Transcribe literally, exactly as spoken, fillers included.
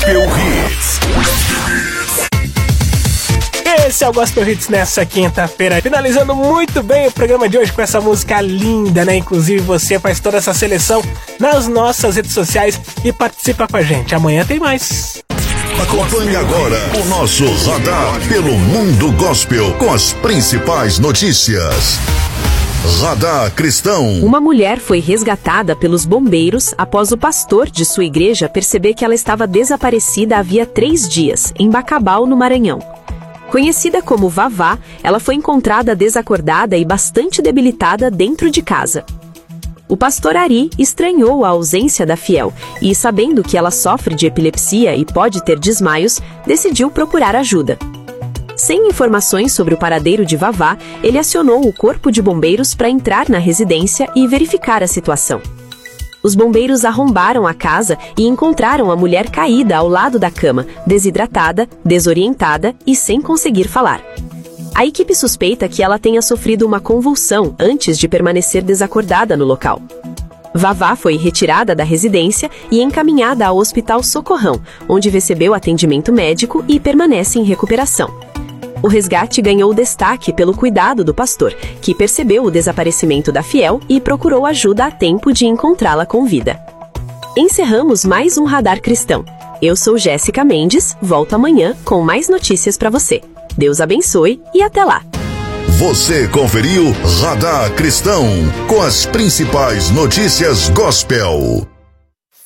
Gospel Hits. Esse é o Gospel Hits nessa quinta-feira, finalizando muito bem o programa de hoje com essa música linda, né? Inclusive você faz toda essa seleção nas nossas redes sociais e participa com a gente. Amanhã tem mais. Acompanhe agora o nosso Radar pelo Mundo Gospel com as principais notícias. Radar Cristão. Uma mulher foi resgatada pelos bombeiros após o pastor de sua igreja perceber que ela estava desaparecida havia três dias, em Bacabal, no Maranhão. Conhecida como Vavá, ela foi encontrada desacordada e bastante debilitada dentro de casa. O pastor Ari estranhou a ausência da fiel e, sabendo que ela sofre de epilepsia e pode ter desmaios, decidiu procurar ajuda. Sem informações sobre o paradeiro de Vavá, ele acionou o corpo de bombeiros para entrar na residência e verificar a situação. Os bombeiros arrombaram a casa e encontraram a mulher caída ao lado da cama, desidratada, desorientada e sem conseguir falar. A equipe suspeita que ela tenha sofrido uma convulsão antes de permanecer desacordada no local. Vavá foi retirada da residência e encaminhada ao Hospital Socorrão, onde recebeu atendimento médico e permanece em recuperação. O resgate ganhou destaque pelo cuidado do pastor, que percebeu o desaparecimento da fiel e procurou ajuda a tempo de encontrá-la com vida. Encerramos mais um Radar Cristão. Eu sou Jéssica Mendes, volto amanhã com mais notícias para você. Deus abençoe e até lá! Você conferiu Radar Cristão com as principais notícias gospel.